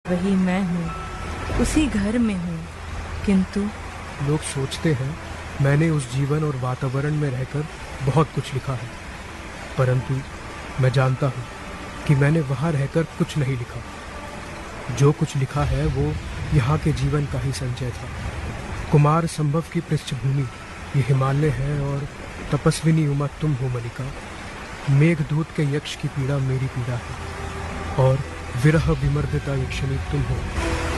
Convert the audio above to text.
वही मैं हूँ, उसी घर में हूँ, किंतु लोग सोचते हैं मैंने उस जीवन और वातावरण में रहकर बहुत कुछ लिखा है, परंतु मैं जानता हूँ कि मैंने वहाँ रहकर कुछ नहीं लिखा। जो कुछ लिखा है वो यहाँ के जीवन का ही संचय था। कुमार संभव की पृष्ठभूमि ये हिमालय है और तपस्विनी उमा तुम हो मलिका। मेघदूत के यक्ष की पीड़ा मेरी पीड़ा है और विरह विमर्दिता यक्षिणी तुम हो।